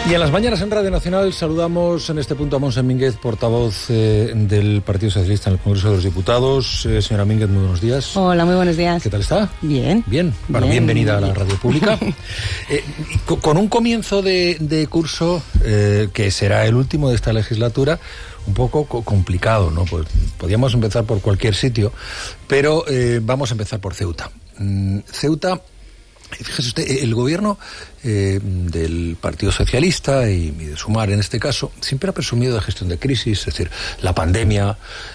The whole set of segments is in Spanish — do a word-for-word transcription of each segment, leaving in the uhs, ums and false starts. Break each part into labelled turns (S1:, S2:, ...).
S1: Y en las mañanas en Radio Nacional saludamos en este punto a Montse Mínguez, portavoz eh, del Partido Socialista en el Congreso de los Diputados. Eh, señora Mínguez, muy buenos días.
S2: Hola, muy buenos días.
S1: ¿Qué tal está?
S2: Bien.
S1: Bien. Bueno,
S2: bien.
S1: Bienvenida a la radio pública. eh, con un comienzo de, de curso eh, que será el último de esta legislatura, un poco complicado, ¿no? Pues podríamos empezar por cualquier sitio, pero eh, vamos a empezar por Ceuta. Mm, Ceuta... Fíjese usted, el gobierno eh, del Partido Socialista y, y de Sumar en este caso siempre ha presumido de gestión de crisis, es decir, la pandemia,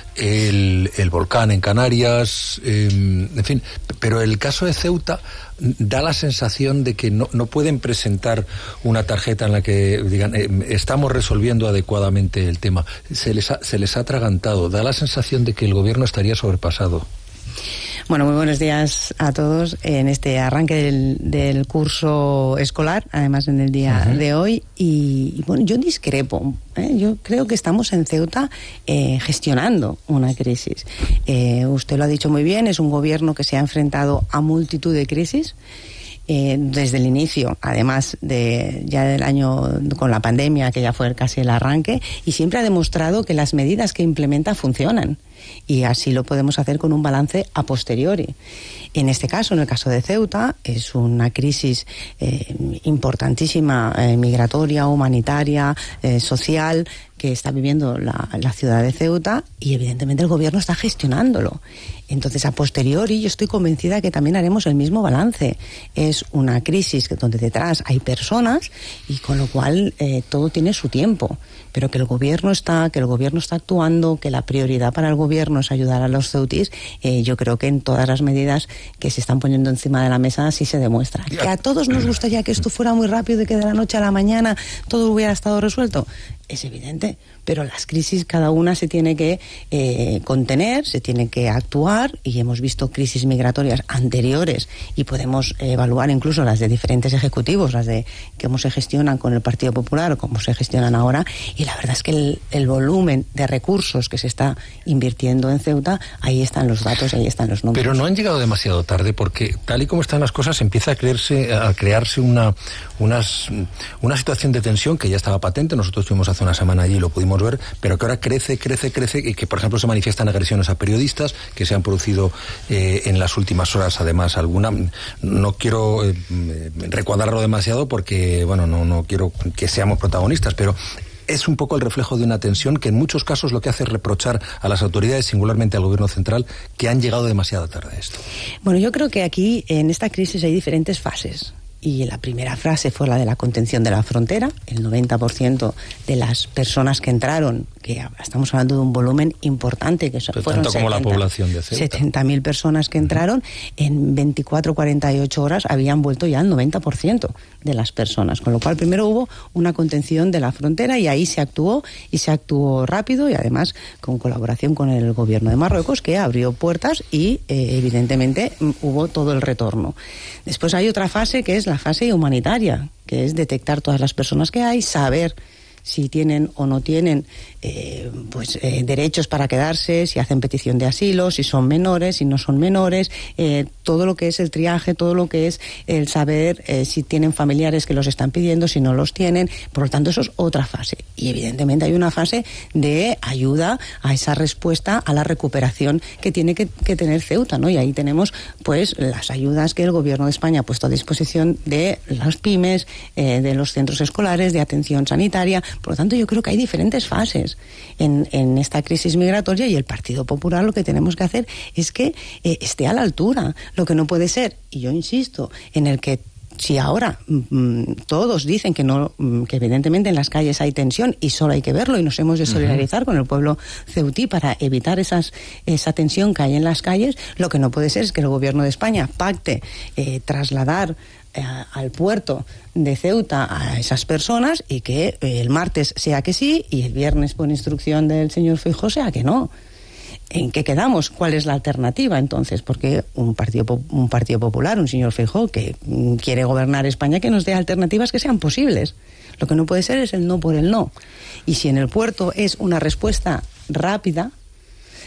S1: el, el volcán en Canarias, eh, en fin, pero el caso de Ceuta da la sensación de que no, no pueden presentar una tarjeta en la que digan eh, estamos resolviendo adecuadamente el tema. Se les ha, se les ha atragantado, da la sensación de que el gobierno estaría sobrepasado.
S2: Bueno, muy buenos días a todos en este arranque del, del curso escolar, además en el día uh-huh. de hoy. Y, y bueno, yo discrepo. ¿eh? Yo creo que estamos en Ceuta eh, gestionando una crisis. Eh, usted lo ha dicho muy bien, es un gobierno que se ha enfrentado a multitud de crisis. Eh, desde el inicio, además de ya del año con la pandemia, que ya fue casi el arranque, y siempre ha demostrado que las medidas que implementa funcionan. Y así lo podemos hacer con un balance a posteriori. En este caso, en el caso de Ceuta, es una crisis eh, importantísima, eh, migratoria, humanitaria, eh, social, que está viviendo la, la ciudad de Ceuta, y evidentemente el gobierno está gestionándolo. Entonces, a posteriori, yo estoy convencida que también haremos el mismo balance. Es una crisis donde detrás hay personas y con lo cual eh, todo tiene su tiempo. Pero que el gobierno está, que el gobierno está actuando, que la prioridad para el gobierno es ayudar a los ceutíes, eh, yo creo que en todas las medidas que se están poniendo encima de la mesa sí se demuestra. Que a todos nos gustaría que esto fuera muy rápido y que de la noche a la mañana todo hubiera estado resuelto. Es evidente, pero las crisis cada una se tiene que eh, contener, se tiene que actuar, y hemos visto crisis migratorias anteriores y podemos eh, evaluar incluso las de diferentes ejecutivos, las de cómo se gestionan con el Partido Popular o cómo se gestionan ahora, y la verdad es que el, el volumen de recursos que se está invirtiendo en Ceuta, ahí están los datos, ahí están los números.
S1: Pero no han llegado demasiado tarde, porque tal y como están las cosas empieza a creerse, a crearse una, unas, una situación de tensión que ya estaba patente. Nosotros estuvimos hace una semana allí y lo pudimos ver, pero que ahora crece, crece, crece, y que por ejemplo se manifiestan agresiones a periodistas que se han producido eh, en las últimas horas, además alguna. No quiero eh, recuadrarlo demasiado porque, bueno, no, no quiero que seamos protagonistas, pero es un poco el reflejo de una tensión que en muchos casos lo que hace es reprochar a las autoridades, singularmente al gobierno central, que han llegado demasiado tarde a esto.
S2: Bueno, yo creo que aquí en esta crisis hay diferentes fases. Y la primera frase fue la de la contención de la frontera. El noventa por ciento de las personas que entraron, que estamos hablando de un volumen importante, que
S1: Pero
S2: fueron
S1: tanto como la población de Ceuta.
S2: setenta mil personas que entraron, en veinticuatro, cuarenta y ocho horas habían vuelto ya el noventa por ciento de las personas. Con lo cual, primero hubo una contención de la frontera y ahí se actuó, y se actuó rápido, y además con colaboración con el gobierno de Marruecos, que abrió puertas y eh, evidentemente hubo todo el retorno. Después hay otra fase que es la fase humanitaria, que es detectar todas las personas que hay, saber si tienen o no tienen eh, pues eh, derechos para quedarse, si hacen petición de asilo, si son menores, si no son menores, eh, todo lo que es el triaje, todo lo que es el saber eh, si tienen familiares que los están pidiendo, si no los tienen. Por lo tanto, eso es otra fase. Y evidentemente hay una fase de ayuda a esa respuesta a la recuperación que tiene que, que tener Ceuta, ¿no? Y ahí tenemos pues las ayudas que el gobierno de España ha puesto a disposición de las pymes, eh, de los centros escolares, de atención sanitaria. Por lo tanto, yo creo que hay diferentes fases en, en esta crisis migratoria, y el Partido Popular lo que tenemos que hacer es que eh, esté a la altura. Lo que no puede ser, y yo insisto, en el que si ahora mmm, todos dicen que no, que evidentemente en las calles hay tensión y solo hay que verlo, y nos hemos de solidarizar uh-huh. con el pueblo ceutí para evitar esas, esa tensión que hay en las calles, lo que no puede ser es que el gobierno de España pacte eh, trasladar al puerto de Ceuta a esas personas, y que el martes sea que sí y el viernes, por instrucción del señor Feijóo, sea que no. ¿En qué quedamos? ¿Cuál es la alternativa entonces? Porque un partido, un partido popular, un señor Feijóo que quiere gobernar España, que nos dé alternativas que sean posibles. Lo que no puede ser es el no por el no. Y si en el puerto es una respuesta rápida,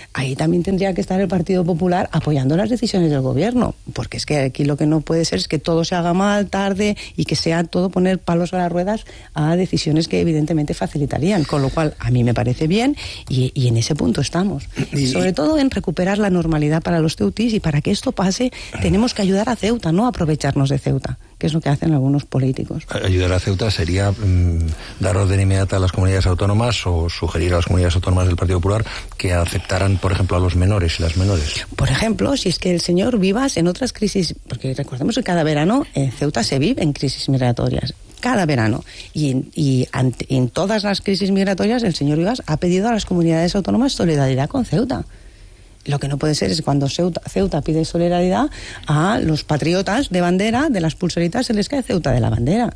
S2: ahí también tendría que estar el Partido Popular apoyando las decisiones del gobierno, porque es que aquí lo que no puede ser es que todo se haga mal, tarde, y que sea todo poner palos a las ruedas a decisiones que evidentemente facilitarían, con lo cual a mí me parece bien y, y en ese punto estamos. Y, sobre todo en recuperar la normalidad para los ceutíes, y para que esto pase tenemos que ayudar a Ceuta, no aprovecharnos de Ceuta, que es lo que hacen algunos políticos.
S1: Ayudar a Ceuta sería mmm, dar orden inmediata a las comunidades autónomas o sugerir a las comunidades autónomas del Partido Popular que aceptaran, por ejemplo, a los menores y las menores.
S2: Por ejemplo, si es que el señor Vivas en otras crisis, porque recordemos que cada verano en Ceuta se vive en crisis migratorias, cada verano, y, y ante, en todas las crisis migratorias el señor Vivas ha pedido a las comunidades autónomas solidaridad con Ceuta. Lo que no puede ser es cuando Ceuta, Ceuta pide solidaridad a los patriotas de bandera, de las pulseritas se les cae Ceuta de la bandera.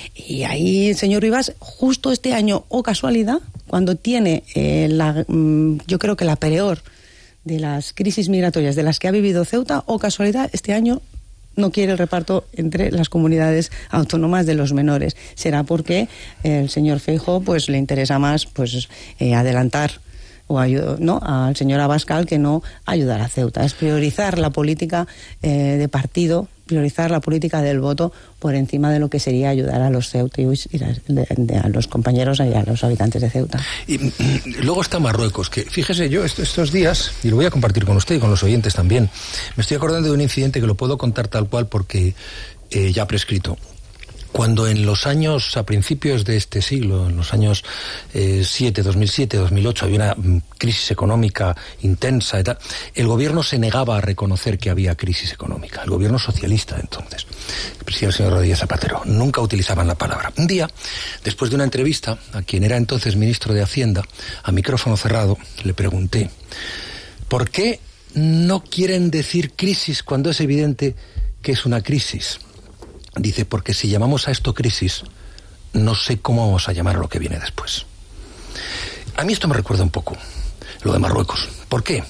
S2: Y ahí el señor Rivas, justo este año, o casualidad, cuando tiene eh, la, yo creo que la peor de las crisis migratorias de las que ha vivido Ceuta, o casualidad, este año no quiere el reparto entre las comunidades autónomas de los menores. Será porque el señor Feijóo pues le interesa más pues eh, adelantar o ayud- no al señor Abascal que no ayudar a Ceuta. Es priorizar la política eh, de partido, priorizar la política del voto por encima de lo que sería ayudar a los ceutíes y las, de, de, a los compañeros y a los habitantes de Ceuta.
S1: Y, y luego está Marruecos, que fíjese, yo est- estos días, y lo voy a compartir con usted y con los oyentes también, me estoy acordando de un incidente que lo puedo contar tal cual porque eh, ya prescrito. Cuando en los años, a principios de este siglo, en los años eh, siete, dos mil siete, dos mil ocho, había una mm, crisis económica intensa y tal, el gobierno se negaba a reconocer que había crisis económica. El gobierno socialista entonces, que presidía el señor Rodríguez Zapatero, nunca utilizaban la palabra. Un día, después de una entrevista a quien era entonces ministro de Hacienda, a micrófono cerrado, le pregunté, ¿por qué no quieren decir crisis cuando es evidente que es una crisis? Dice, porque si llamamos a esto crisis, no sé cómo vamos a llamar a lo que viene después. A mí esto me recuerda un poco lo de Marruecos. ¿Por qué?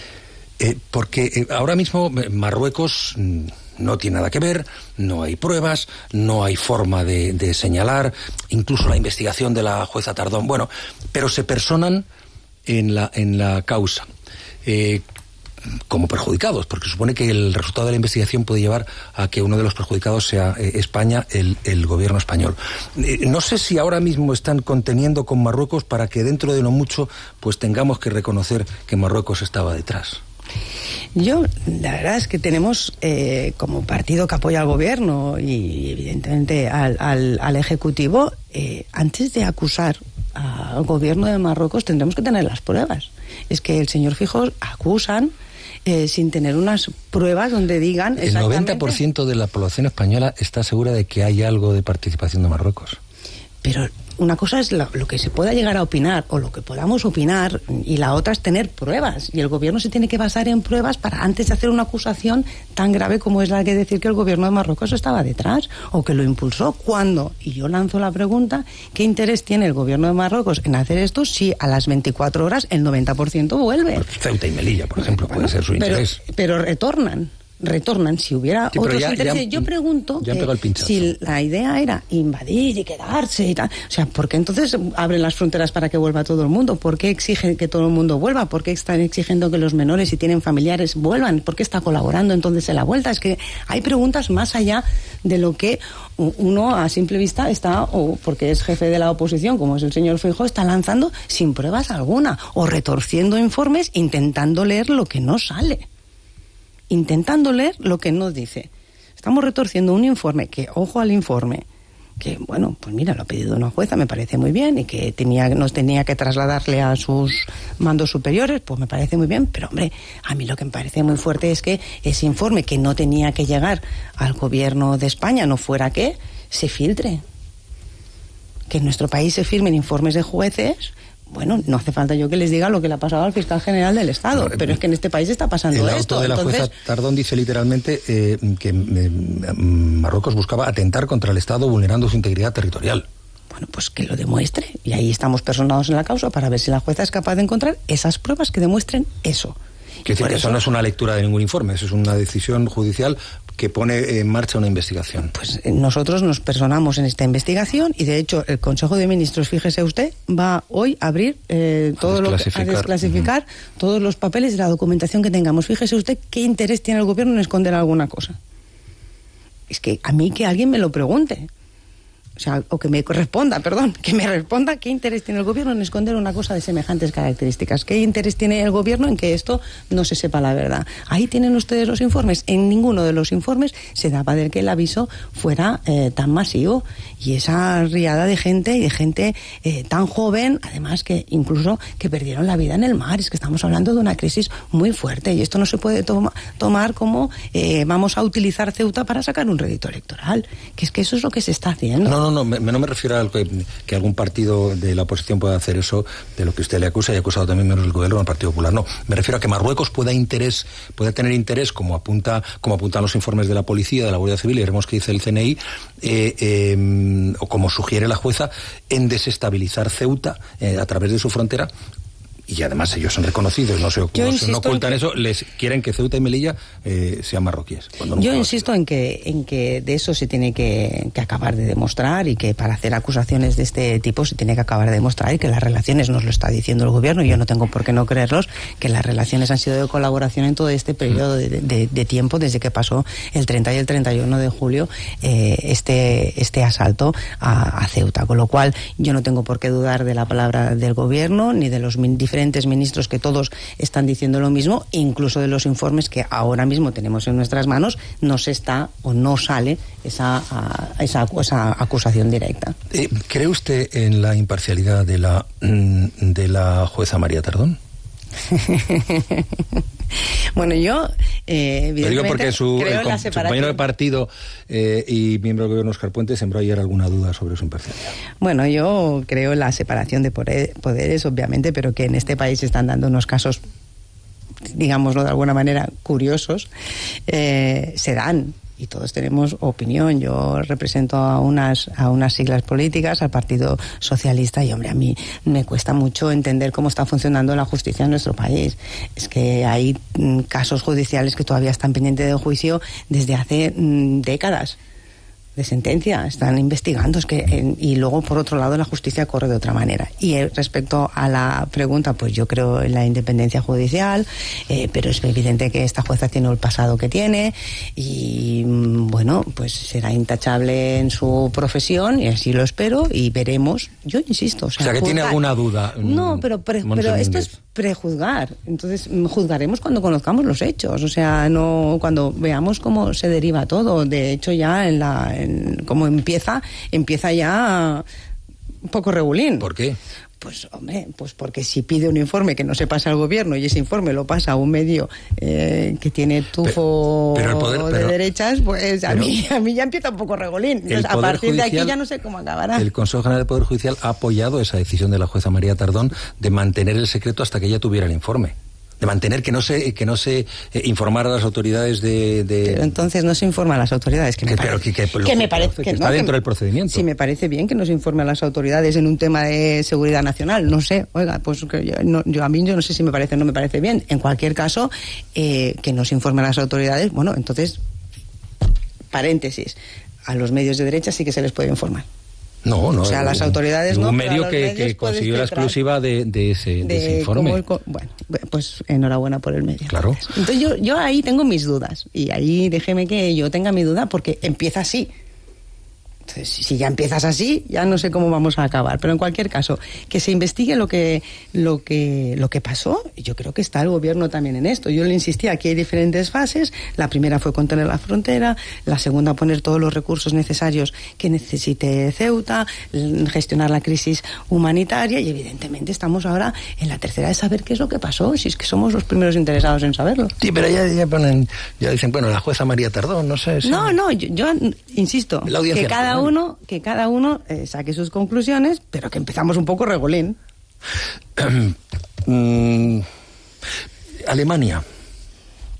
S1: Eh, porque eh, ahora mismo Marruecos mm, no tiene nada que ver, no hay pruebas, no hay forma de, de señalar, incluso la investigación de la jueza Tardón, bueno, pero se personan en la, en la causa. Eh, como perjudicados, porque supone que el resultado de la investigación puede llevar a que uno de los perjudicados sea eh, España, el, el gobierno español. Eh, no sé si ahora mismo están conteniendo con Marruecos para que dentro de no mucho pues tengamos que reconocer que Marruecos estaba detrás.
S2: Yo, la verdad es que tenemos eh, como partido que apoya al gobierno y evidentemente al, al, al Ejecutivo, eh, antes de acusar al gobierno de Marruecos tendremos que tener las pruebas. Es que el señor Feijóo acusan Eh, sin tener unas pruebas donde digan exactamente...
S1: El noventa por ciento de la población española está segura de que hay algo de participación de Marruecos.
S2: Pero una cosa es lo, lo que se pueda llegar a opinar o lo que podamos opinar, y la otra es tener pruebas, y el gobierno se tiene que basar en pruebas para antes de hacer una acusación tan grave como es la de decir que el gobierno de Marruecos estaba detrás o que lo impulsó. ¿Cuándo? Y yo lanzo la pregunta, ¿qué interés tiene el gobierno de Marruecos en hacer esto si a las veinticuatro horas el noventa por ciento vuelve?
S1: Ceuta y Melilla, por ejemplo, bueno, puede ser su interés.
S2: Pero, pero retornan. retornan, si hubiera sí, otros ya, intereses. Ya, yo pregunto
S1: ya eh,
S2: si la idea era invadir y quedarse y tal, o sea, ¿por qué entonces abren las fronteras para que vuelva todo el mundo? ¿Por qué exigen que todo el mundo vuelva? ¿Por qué están exigiendo que los menores, si tienen familiares, vuelvan? ¿Por qué está colaborando entonces en la vuelta? Es que hay preguntas más allá de lo que uno a simple vista está, o porque es jefe de la oposición, como es el señor Feijóo, está lanzando sin pruebas alguna, o retorciendo informes, intentando leer lo que no sale. Intentando leer lo que no dice. Estamos retorciendo un informe que, ojo al informe, que, bueno, pues mira, lo ha pedido una jueza, me parece muy bien, y que tenía, nos tenía que trasladarle a sus mandos superiores, pues me parece muy bien, pero hombre, a mí lo que me parece muy fuerte es que ese informe que no tenía que llegar al gobierno de España, no fuera que se filtre. Que en nuestro país se firmen informes de jueces. Bueno, no hace falta yo que les diga lo que le ha pasado al fiscal general del Estado, no, pero es que en este país está pasando
S1: el
S2: esto.
S1: El auto de la
S2: Entonces...
S1: jueza Tardón dice literalmente eh, que eh, Marruecos buscaba atentar contra el Estado vulnerando su integridad territorial.
S2: Bueno, pues que lo demuestre. Y ahí estamos personados en la causa para ver si la jueza es capaz de encontrar esas pruebas que demuestren eso.
S1: Quiero decir que eso no es una lectura de ningún informe, eso es una decisión judicial que pone en marcha una investigación.
S2: Pues nosotros nos personamos en esta investigación y de hecho el Consejo de Ministros, fíjese usted, va hoy a abrir eh, todo lo que, a desclasificar uh-huh. todos los papeles de la documentación que tengamos. Fíjese usted qué interés tiene el gobierno en esconder alguna cosa. Es que a mí que alguien me lo pregunte. O sea, o que me responda, perdón, que me responda qué interés tiene el gobierno en esconder una cosa de semejantes características. ¿Qué interés tiene el gobierno en que esto no se sepa la verdad? Ahí tienen ustedes los informes. En ninguno de los informes se daba de que el aviso fuera eh, tan masivo. Y esa riada de gente y de gente eh, tan joven, además que incluso que perdieron la vida en el mar. Es que estamos hablando de una crisis muy fuerte y esto no se puede toma, tomar como eh, vamos a utilizar Ceuta para sacar un rédito electoral. Que es que eso es lo que se está haciendo.
S1: No, no, no, me, no me refiero a que, que algún partido de la oposición pueda hacer eso de lo que usted le acusa y ha acusado también menos el gobierno del Partido Popular. No, me refiero a que Marruecos pueda interés, pueda tener interés, como apunta, como apuntan los informes de la policía, de la Guardia Civil, y veremos qué dice el C N I, eh, eh, o como sugiere la jueza, en desestabilizar Ceuta eh, a través de su frontera. Y además ellos han reconocido, no sé cómo se no ocultan que... eso, les quieren que Ceuta y Melilla eh, sean marroquíes.
S2: Yo insisto en que en que de eso se tiene que, que acabar de demostrar y que para hacer acusaciones de este tipo se tiene que acabar de demostrar y que las relaciones, nos lo está diciendo el gobierno, y yo no tengo por qué no creerlos, que las relaciones han sido de colaboración en todo este periodo de, de, de tiempo desde que pasó el treinta y el treinta y uno de julio eh, este, este asalto a, a Ceuta. Con lo cual yo no tengo por qué dudar de la palabra del gobierno ni de los diferentes diferentes ministros que todos están diciendo lo mismo, incluso de los informes que ahora mismo tenemos en nuestras manos, no se está o no sale esa, esa, esa acusación directa.
S1: Eh, ¿Cree usted en la imparcialidad de la, de la jueza María Tardón?
S2: Bueno, yo eh,
S1: lo digo porque su, el, com, su compañero de partido eh, y miembro del gobierno, Óscar Puente, sembró ayer alguna duda sobre su imparcialidad.
S2: Bueno, yo creo en la separación de poderes, obviamente, pero que en este país se están dando unos casos, digámoslo de alguna manera, curiosos, eh, se dan. Y todos tenemos opinión. Yo represento a unas a unas siglas políticas, al Partido Socialista, y hombre, a mí me cuesta mucho entender cómo está funcionando la justicia en nuestro país. Es que hay mm, casos judiciales que todavía están pendientes de juicio desde hace mm, décadas de sentencia, están investigando, es que en, y luego por otro lado la justicia corre de otra manera. Y eh, respecto a la pregunta, pues yo creo en la independencia judicial, eh, pero es evidente que esta jueza tiene el pasado que tiene y bueno, pues será intachable en su profesión y así lo espero y veremos. Yo insisto, o sea,
S1: o sea que juzgar. ¿Tiene alguna duda?
S2: No, pero, pre, pero esto es prejuzgar. Entonces juzgaremos cuando conozcamos los hechos, o sea, no cuando veamos cómo se deriva todo. De hecho, ya en la en, como empieza, empieza ya un poco regulín.
S1: ¿Por qué?
S2: Pues, hombre, pues porque si pide un informe que no se pasa al gobierno y ese informe lo pasa a un medio eh, que tiene tufo pero, pero el poder, de pero, derechas, pues a, pero, mí, a mí ya empieza un poco regulín. Entonces, a partir judicial, de aquí ya no sé cómo acabará.
S1: El Consejo General del Poder Judicial ha apoyado esa decisión de la jueza María Tardón de mantener el secreto hasta que ella tuviera el informe. De mantener que no se que no se eh, informara a las autoridades de, de...
S2: Pero entonces no se informa a las autoridades, que me
S1: que,
S2: parece
S1: que, que,
S2: que, me parece, que,
S1: que está
S2: no,
S1: dentro
S2: que,
S1: del procedimiento.
S2: Sí, me parece bien que no se informe a las autoridades en un tema de seguridad nacional. No sé, oiga, pues que yo, no, yo a mí yo no sé si me parece o no me parece bien. En cualquier caso, eh, que no se informe a las autoridades, bueno, entonces, paréntesis, a los medios de derecha sí que se les puede informar.
S1: No, no.
S2: O sea, las autoridades no.
S1: Un medio que, que consiguió la exclusiva de, de, ese, de, de ese informe.
S2: El, bueno, pues enhorabuena por el medio.
S1: Claro.
S2: Entonces yo, yo ahí tengo mis dudas. Y ahí déjeme que yo tenga mi duda porque empieza así. Entonces, si ya empiezas así, ya no sé cómo vamos a acabar. Pero en cualquier caso, que se investigue lo que, lo que, lo que pasó. Y yo creo que está el gobierno también en esto. Yo le insistía, aquí hay diferentes fases. La primera fue contener la frontera. La segunda, poner todos los recursos necesarios que necesite Ceuta. Gestionar la crisis humanitaria. Y evidentemente estamos ahora en la tercera de saber qué es lo que pasó. Si es que somos los primeros interesados en saberlo.
S1: Sí, pero ya, ya ponen, ya dicen, bueno, la jueza María Tardón, no sé. Si...
S2: No, no, yo, yo insisto, que cada uno que cada uno eh, saque sus conclusiones, pero que empezamos un poco regulín.
S1: mm, Alemania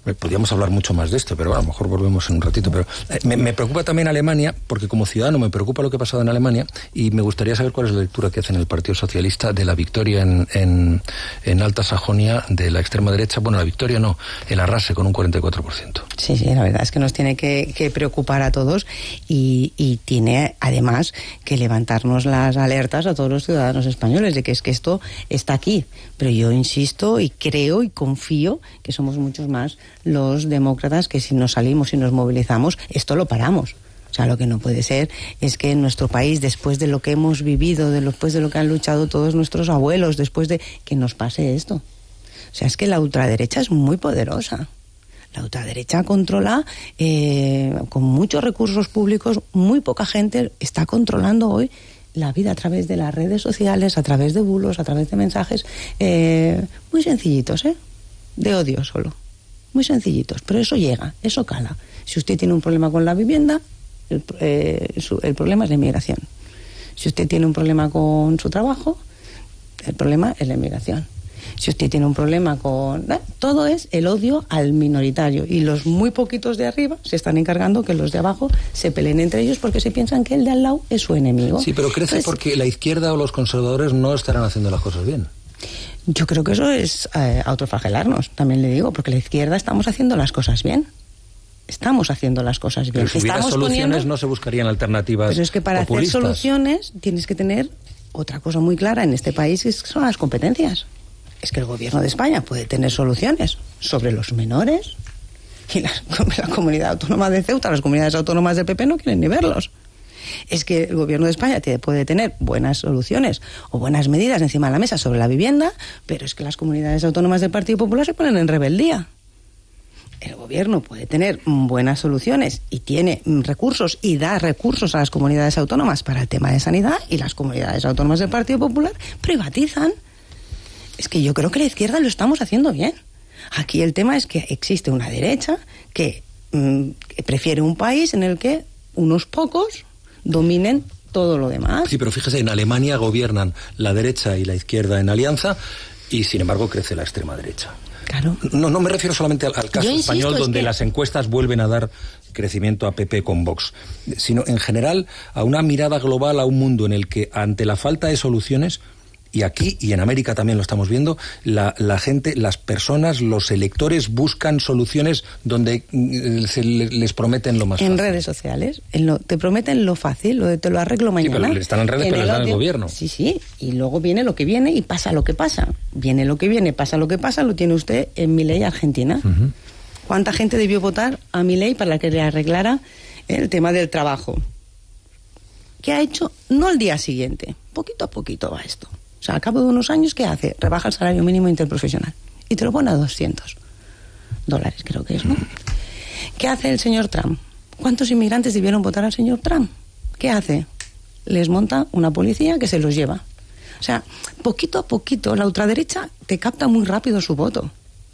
S1: Podríamos hablar mucho más de esto, pero bueno, a lo mejor volvemos en un ratito. Pero eh, me, me preocupa también Alemania, porque como ciudadano me preocupa lo que ha pasado en Alemania, y me gustaría saber cuál es la lectura que hacen el Partido Socialista de la victoria en, en, en Alta Sajonia de la extrema derecha. Bueno, la victoria no, el arrase con un cuarenta y cuatro por ciento.
S2: Sí, sí, la verdad es que nos tiene que, que preocupar a todos y, y tiene además que levantarnos las alertas a todos los ciudadanos españoles de que es que esto está aquí. Pero yo insisto y creo y confío que somos muchos más los demócratas que si nos salimos y nos movilizamos, esto lo paramos. O sea, lo que no puede ser es que en nuestro país, después de lo que hemos vivido, de después de lo que han luchado todos nuestros abuelos, después de que nos pase esto. O sea, es que la ultraderecha es muy poderosa. La ultraderecha controla eh, con muchos recursos públicos, muy poca gente está controlando hoy la vida a través de las redes sociales, a través de bulos, a través de mensajes eh, muy sencillitos, ¿eh? De odio solo. Muy sencillitos, pero eso llega, eso cala. Si usted tiene un problema con la vivienda, el, eh, su, el problema es la inmigración. Si usted tiene un problema con su trabajo, el problema es la inmigración. Si usted tiene un problema con... ¿eh? Todo es el odio al minoritario. Y los muy poquitos de arriba se están encargando que los de abajo se peleen entre ellos porque se piensan que el de al lado es su enemigo.
S1: Sí, pero crece Entonces, porque la izquierda o los conservadores no estarán haciendo las cosas bien.
S2: Yo creo que eso es eh, autoflagelarnos, también le digo, porque la izquierda estamos haciendo las cosas bien. Estamos haciendo las cosas bien.
S1: Pero si hubiera
S2: estamos
S1: soluciones
S2: poniendo...
S1: no se buscarían alternativas
S2: Pero es que para
S1: populistas.
S2: hacer soluciones tienes que tener otra cosa muy clara en este país, que son las competencias. Es que el gobierno de España puede tener soluciones sobre los menores y la, la comunidad autónoma de Ceuta, las comunidades autónomas del P P no quieren ni verlos. Es que el gobierno de España puede tener buenas soluciones o buenas medidas encima de la mesa sobre la vivienda, pero es que las comunidades autónomas del Partido Popular se ponen en rebeldía. El gobierno puede tener buenas soluciones y tiene recursos y da recursos a las comunidades autónomas para el tema de sanidad, y las comunidades autónomas del Partido Popular privatizan. Es que yo creo que la izquierda lo estamos haciendo bien. Aquí el tema es que existe una derecha que, mmm, que prefiere un país en el que unos pocos dominen todo lo demás.
S1: Sí, pero fíjese, en Alemania gobiernan la derecha y la izquierda en alianza y sin embargo crece la extrema derecha.
S2: Claro.
S1: No, no me refiero solamente al, al caso
S2: insisto,
S1: español, donde
S2: es que...
S1: las encuestas vuelven a dar crecimiento a P P con Vox, sino en general a una mirada global a un mundo en el que ante la falta de soluciones, y aquí y en América también lo estamos viendo, la, la gente, las personas, los electores buscan soluciones donde se les prometen lo más
S2: en
S1: fácil.
S2: En redes sociales, en lo, te prometen lo fácil, lo de te lo arreglo mañana.
S1: Sí, pero están en redes, en pero el, están en el gobierno.
S2: Sí, sí, y luego viene lo que viene y pasa lo que pasa. Viene lo que viene, pasa lo que pasa, lo tiene usted en Milei, Argentina. Uh-huh. ¿Cuánta gente debió votar a Milei para que le arreglara el tema del trabajo? ¿Qué ha hecho? No al día siguiente, poquito a poquito va esto. O sea, al cabo de unos años, ¿qué hace? Rebaja el salario mínimo interprofesional y te lo pone a doscientos dólares, creo que es, ¿no? ¿Qué hace el señor Trump? ¿Cuántos inmigrantes debieron votar al señor Trump? ¿Qué hace? Les monta una policía que se los lleva. O sea, poquito a poquito, la ultraderecha te capta muy rápido su voto.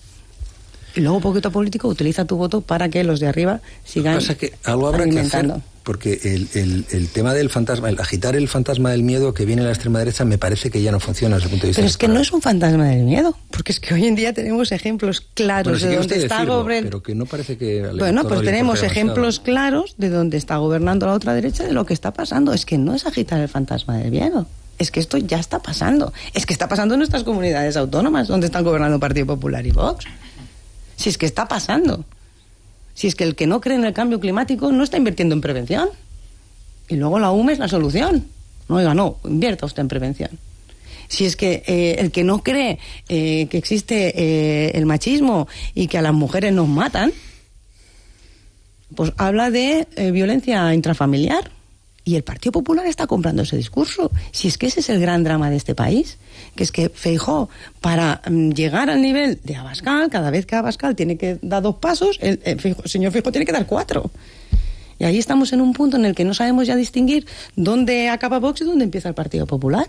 S2: Y luego, poquito político, utiliza tu voto para que los de arriba sigan
S1: Lo que pasa que algo habrá
S2: alimentando.
S1: Que hacer, porque el, el, el tema del fantasma, el agitar el fantasma del miedo que viene a la extrema derecha, me parece que ya no funciona desde el punto de vista.
S2: Pero es que no es un fantasma del miedo, porque es que hoy en día tenemos ejemplos claros
S1: bueno, si
S2: de dónde está
S1: decirlo,
S2: gobernando.
S1: Pero que no parece que.
S2: Bueno, pues tenemos ejemplos claros de dónde está gobernando la otra derecha, de lo que está pasando. Es que no es agitar el fantasma del miedo. Es que esto ya está pasando. Es que está pasando en nuestras comunidades autónomas, donde están gobernando Partido Popular y Vox. Si es que está pasando. Si es que el que no cree en el cambio climático no está invirtiendo en prevención. Y luego la U M E es la solución. No, oiga, no, invierta usted en prevención. Si es que eh, el que no cree eh, que existe eh, el machismo y que a las mujeres nos matan, pues habla de eh, violencia intrafamiliar. Y el Partido Popular está comprando ese discurso. Si es que ese es el gran drama de este país, que es que Feijóo, para um, llegar al nivel de Abascal, cada vez que Abascal tiene que dar dos pasos, el, el, Feijóo, el señor Feijóo tiene que dar cuatro. Y ahí estamos en un punto en el que no sabemos ya distinguir dónde acaba Vox y dónde empieza el Partido Popular.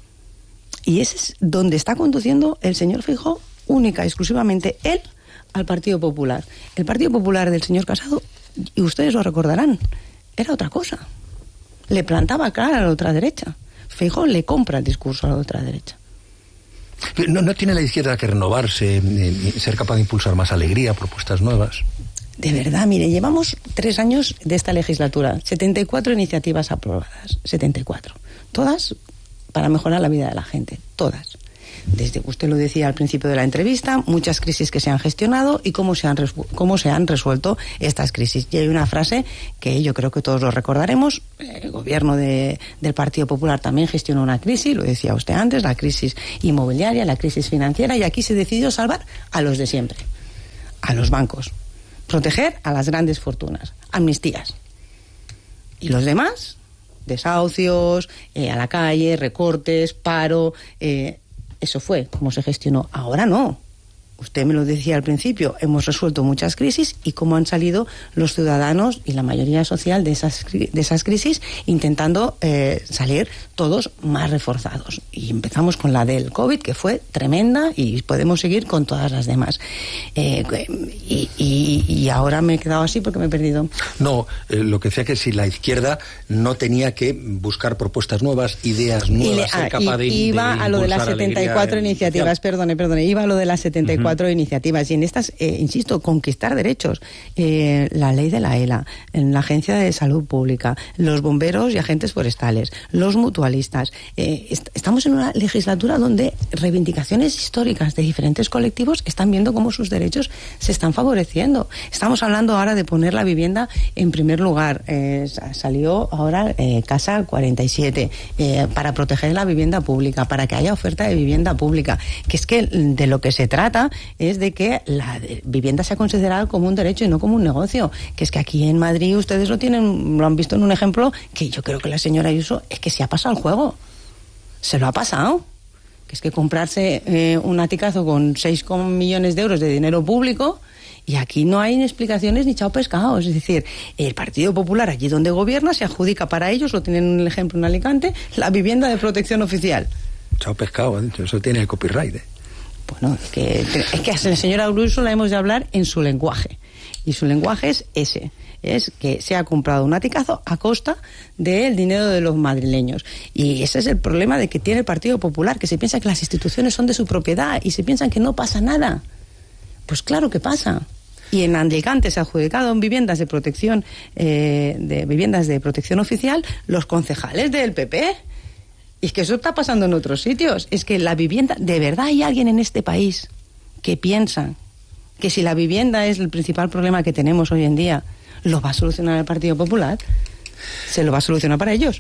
S2: Y ese es donde está conduciendo el señor Feijóo, única y exclusivamente él, al Partido Popular. El Partido Popular del señor Casado, y ustedes lo recordarán, era otra cosa. Le plantaba cara a la ultraderecha. Feijóo le compra el discurso a la ultraderecha.
S1: ¿No, no tiene la izquierda que renovarse, eh, ser capaz de impulsar más alegría, propuestas nuevas?
S2: De verdad, mire, llevamos tres años de esta legislatura, setenta y cuatro iniciativas aprobadas, setenta y cuatro. Todas para mejorar la vida de la gente, todas. Desde, usted lo decía al principio de la entrevista, muchas crisis que se han gestionado y cómo se han, cómo se han resuelto estas crisis. Y hay una frase que yo creo que todos lo recordaremos, el gobierno de, del Partido Popular también gestionó una crisis, lo decía usted antes, la crisis inmobiliaria, la crisis financiera, y aquí se decidió salvar a los de siempre, a los bancos, proteger a las grandes fortunas, amnistías. Y los demás, desahucios, eh, a la calle, recortes, paro... Eh, Eso fue como se gestionó. Ahora no. Usted me lo decía al principio, hemos resuelto muchas crisis y cómo han salido los ciudadanos y la mayoría social de esas, de esas crisis intentando eh, salir todos más reforzados. Y empezamos con la del COVID, que fue tremenda, y podemos seguir con todas las demás. Eh, y, y, y ahora me he quedado así porque me he perdido.
S1: No, eh, lo que decía que si la izquierda no tenía que buscar propuestas nuevas, ideas nuevas,
S2: y le,
S1: ser
S2: ah,
S1: capaz de,
S2: iba
S1: de
S2: a lo de las setenta y cuatro iniciativas, perdone, perdone, iba a lo de las setenta y cuatro Uh-huh. iniciativas, y en estas, eh, insisto, conquistar derechos, eh, la ley de la ELA, en la Agencia de Salud Pública, los bomberos y agentes forestales, los mutualistas. Eh, est- estamos en una legislatura donde reivindicaciones históricas de diferentes colectivos están viendo cómo sus derechos se están favoreciendo. Estamos hablando ahora de poner la vivienda en primer lugar. Eh, salió ahora eh, Casa cuarenta y siete eh, para proteger la vivienda pública, para que haya oferta de vivienda pública, que es que de lo que se trata es de que la vivienda sea considerada como un derecho y no como un negocio. Que es que aquí en Madrid ustedes lo tienen, lo han visto en un ejemplo que yo creo que la señora Ayuso es que se ha pasado el juego. Se lo ha pasado. Que es que comprarse eh, un aticazo con seis millones de euros de dinero público, y aquí no hay explicaciones ni chao pescado. Es decir, el Partido Popular, allí donde gobierna, se adjudica para ellos, lo tienen en el ejemplo en Alicante, la vivienda de protección oficial.
S1: Chao pescado, ¿eh? Eso tiene el copyright, ¿eh?
S2: Bueno, es que, es que a la señora Ayuso la hemos de hablar en su lenguaje. Y su lenguaje es ese. Es que se ha comprado un aticazo a costa del dinero de los madrileños. Y ese es el problema de que tiene el Partido Popular, que se piensa que las instituciones son de su propiedad y se piensan que no pasa nada. Pues claro que pasa. Y en Alicante se ha adjudicado en viviendas de protección, eh, de viviendas de protección oficial, los concejales del P P. Y es que eso está pasando en otros sitios. Es que la vivienda... ¿De verdad hay alguien en este país que piensa que si la vivienda es el principal problema que tenemos hoy en día, lo va a solucionar el Partido Popular? ¿Se lo va a solucionar para ellos?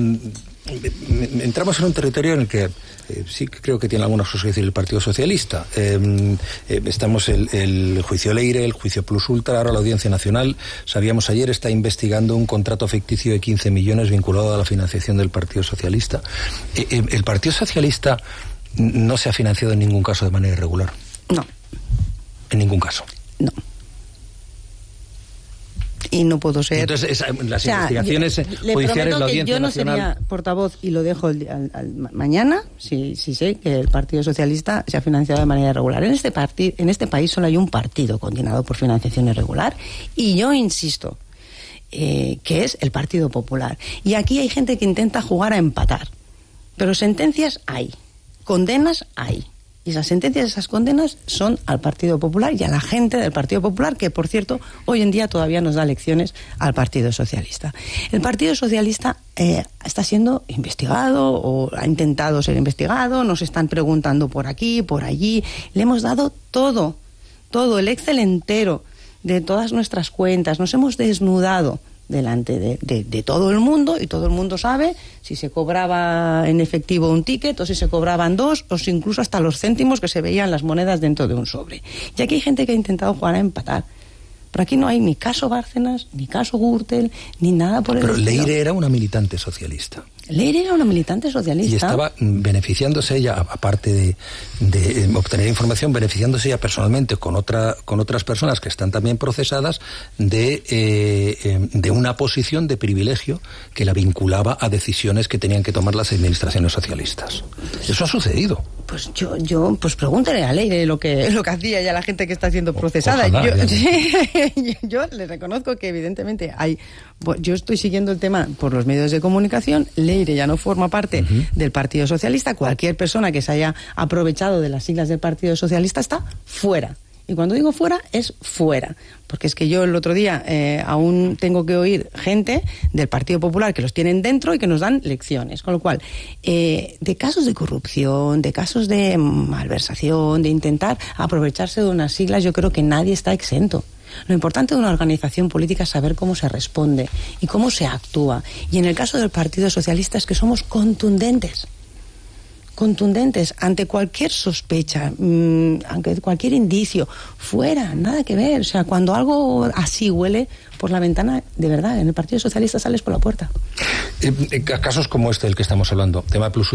S1: Entramos en un territorio en el que eh, sí que creo que tiene algunas cosas que decir el Partido Socialista. Eh, eh, estamos el, el juicio Leire, el juicio Plus Ultra, ahora la Audiencia Nacional, sabíamos ayer, está investigando un contrato ficticio de quince millones vinculado a la financiación del Partido Socialista. Eh, eh, el Partido Socialista no se ha financiado en ningún caso de manera irregular.
S2: No.
S1: En ningún caso.
S2: No. Y no puedo ser...
S1: Entonces, esa, las
S2: o sea,
S1: investigaciones
S2: yo,
S1: judiciales, la Audiencia
S2: yo no
S1: Nacional...
S2: sería portavoz, y lo dejo el, al, al, mañana, si, si sé que el Partido Socialista se ha financiado de manera irregular. En este, parti, en este país solo hay un partido condenado por financiación irregular, y yo insisto, eh, que es el Partido Popular. Y aquí hay gente que intenta jugar a empatar. Pero sentencias hay, condenas hay. Y esas sentencias, esas condenas son al Partido Popular y a la gente del Partido Popular, que, por cierto, hoy en día todavía nos da lecciones al Partido Socialista. El Partido Socialista eh, está siendo investigado o ha intentado ser investigado, nos están preguntando por aquí, por allí. Le hemos dado todo, todo, el Excel entero de todas nuestras cuentas. Nos hemos desnudado delante de, de, de todo el mundo, y todo el mundo sabe si se cobraba en efectivo un ticket o si se cobraban dos, o si incluso hasta los céntimos que se veían las monedas dentro de un sobre. Y aquí hay gente que ha intentado jugar a empatar. Pero aquí no hay ni caso Bárcenas, ni caso Gürtel, ni nada por el
S1: Pero
S2: estilo.
S1: Leire era una militante socialista.
S2: Leire era una militante socialista.
S1: Y estaba beneficiándose ella, aparte de, de obtener información, beneficiándose ella personalmente con otra con otras personas que están también procesadas de, eh, de una posición de privilegio que la vinculaba a decisiones que tenían que tomar las administraciones socialistas. Eso ha sucedido.
S2: Pues yo, yo, pues pregúntele a Leire lo que, lo que hacía ya la gente que está siendo procesada.
S1: Ojalá,
S2: yo, yo le reconozco que evidentemente hay, yo estoy siguiendo el tema por los medios de comunicación. Leire ya no forma parte uh-huh. del Partido Socialista. Cualquier persona que se haya aprovechado de las siglas del Partido Socialista está fuera. Y cuando digo fuera, es fuera. Porque es que yo el otro día eh, aún tengo que oír gente del Partido Popular que los tienen dentro y que nos dan lecciones. Con lo cual, eh, de casos de corrupción, de casos de malversación, de intentar aprovecharse de unas siglas, yo creo que nadie está exento. Lo importante de una organización política es saber cómo se responde y cómo se actúa. Y en el caso del Partido Socialista es que somos contundentes. contundentes ante cualquier sospecha, mmm, ante cualquier indicio, fuera, nada que ver. O sea, cuando algo así huele por la ventana, de verdad, en el Partido Socialista sales por la puerta.
S1: Eh, casos como este del que estamos hablando, tema plus